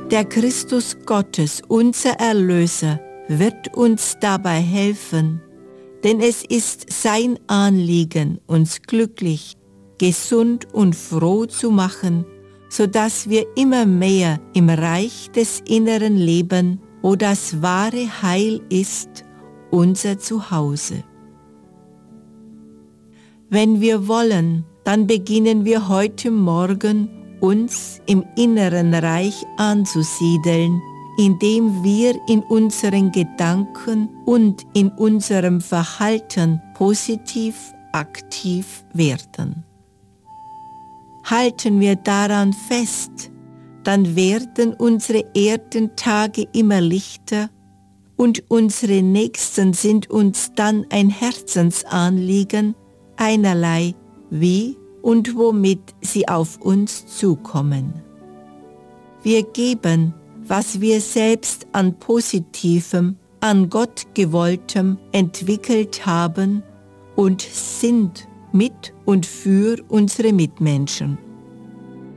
Der Christus Gottes, unser Erlöser, wird uns dabei helfen, denn es ist sein Anliegen, uns glücklich, gesund und froh zu machen, sodass wir immer mehr im Reich des Inneren leben, wo das wahre Heil ist, unser Zuhause. Wenn wir wollen, dann beginnen wir heute Morgen, uns im inneren Reich anzusiedeln, indem wir in unseren Gedanken und in unserem Verhalten positiv aktiv werden. Halten wir daran fest, dann werden unsere Erdentage immer lichter und unsere Nächsten sind uns dann ein Herzensanliegen, einerlei wie und womit sie auf uns zukommen. Wir geben, was wir selbst an Positivem, an Gott gewolltem entwickelt haben und sind mit und für unsere Mitmenschen.